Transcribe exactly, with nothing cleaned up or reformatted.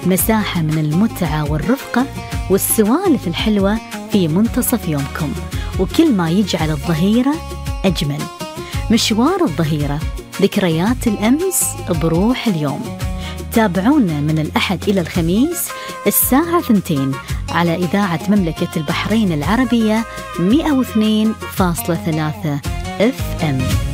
مساحة من المتعة والرفقة والسوالف الحلوة في منتصف يومكم، وكل ما يجعل الظهيرة أجمل. مشوار الظهيرة، ذكريات الأمس بروح اليوم. تابعونا من الأحد إلى الخميس الساعة اثنتين على إذاعة مملكة البحرين العربية مئة واثنين فاصلة ثلاثة إف إم.